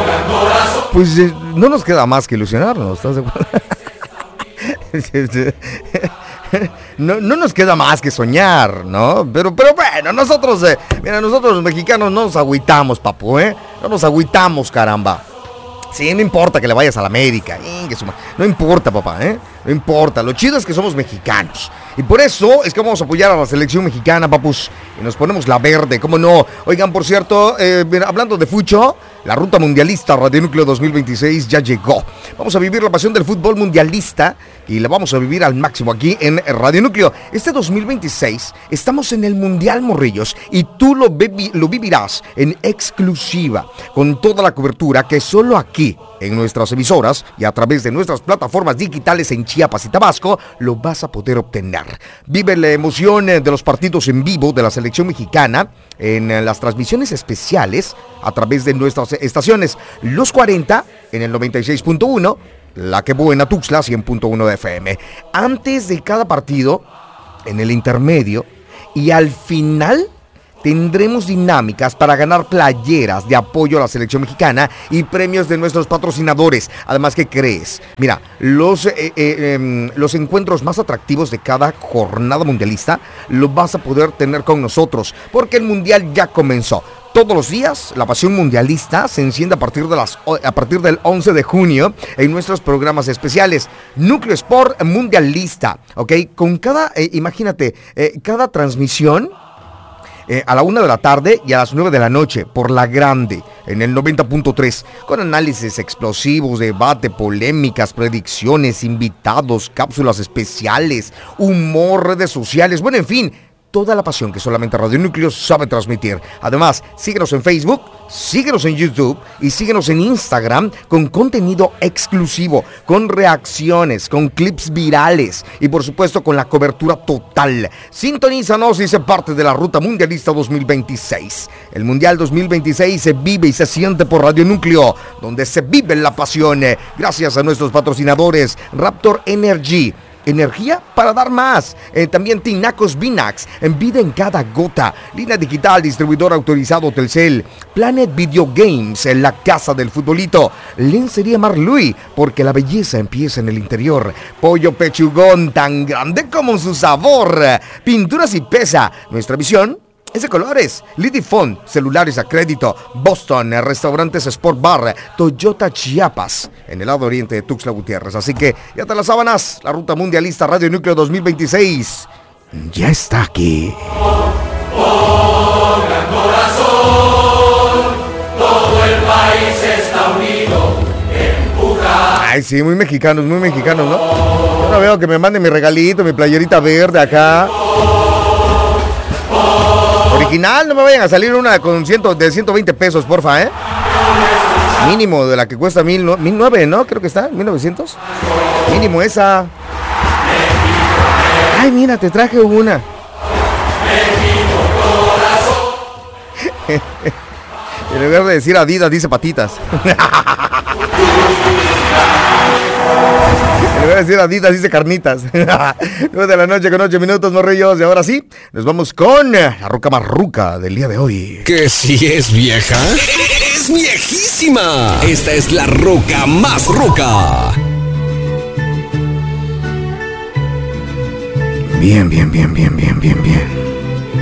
Pues no nos queda más que ilusionarnos, ¿estás de acuerdo? No nos queda más que soñar, ¿no? Pero bueno, nosotros los mexicanos no nos agüitamos, papu, ¿eh? No nos agüitamos, caramba. Sí, no importa que le vayas a la América, no importa, papá, ¿eh? No importa, lo chido es que somos mexicanos. Y por eso es que vamos a apoyar a la selección mexicana, papus. Y nos ponemos la verde, ¿cómo no? Oigan, por cierto, hablando de fucho, la ruta mundialista Radio Núcleo 2026 ya llegó. Vamos a vivir la pasión del fútbol mundialista y la vamos a vivir al máximo aquí en Radio Núcleo. Este 2026 estamos en el Mundial, morrillos, y tú lo vivirás en exclusiva, con toda la cobertura que solo aquí, en nuestras emisoras y a través de nuestras plataformas digitales en Chiapas y Tabasco, lo vas a poder obtener. Vive la emoción de los partidos en vivo de la selección mexicana en las transmisiones especiales a través de nuestras estaciones. Los 40 en el 96.1, La Que Buena Tuxtla 100.1 de FM. Antes de cada partido, en el intermedio y al final, tendremos dinámicas para ganar playeras de apoyo a la selección mexicana y premios de nuestros patrocinadores. Además, ¿qué crees? Mira, los encuentros más atractivos de cada jornada mundialista los vas a poder tener con nosotros, porque el mundial ya comenzó. Todos los días, la pasión mundialista se enciende a partir del 11 de junio en nuestros programas especiales. Núcleo Sport Mundialista, ¿ok? Con cada, cada transmisión, a la 1 de la tarde y a las 9 de la noche por La Grande en el 90.3, con análisis explosivos, debate, polémicas, predicciones, invitados, cápsulas especiales, humor, redes sociales, bueno, en fin, toda la pasión que solamente Radio Núcleo sabe transmitir. Además, síguenos en Facebook, síguenos en YouTube y síguenos en Instagram con contenido exclusivo, con reacciones, con clips virales y por supuesto con la cobertura total. Sintonízanos y sé parte de la Ruta Mundialista 2026. El Mundial 2026 se vive y se siente por Radio Núcleo, donde se vive la pasión. Gracias a nuestros patrocinadores Raptor Energy, energía para dar más. También Tinacos Vinax, en vida en cada gota. Línea Digital, distribuidor autorizado Telcel. Planet Video Games, en la casa del futbolito. Lencería Marluy, porque la belleza empieza en el interior. Pollo Pechugón, tan grande como su sabor. Pinturas y Pesa, nuestra visión es de colores. Lidifone, celulares a crédito. Boston, restaurantes Sport Bar. Toyota Chiapas, en el lado oriente de Tuxtla Gutiérrez. Así que ya te las sábanas, la ruta mundialista Radio Núcleo 2026 ya está aquí. Pongan corazón, todo el país está unido. Empuja. Ay, sí, muy mexicanos, ¿no? Yo no veo que me manden mi regalito, mi playerita verde acá. Original, no me vayan a salir una con de 120 pesos, porfa, ¿eh? Mínimo de la que cuesta 1,900, ¿no? Creo que está, 1,900. Mínimo esa. Ay, mira, te traje una. En lugar de decir Adidas, dice patitas. En lugar de decir Adidas, dice carnitas. 9 de la noche con 8 minutos, morrillos. Y ahora sí, nos vamos con la roca más ruca del día de hoy. ¿Que si es vieja? ¡Es viejísima! Esta es la roca más ruca. Bien.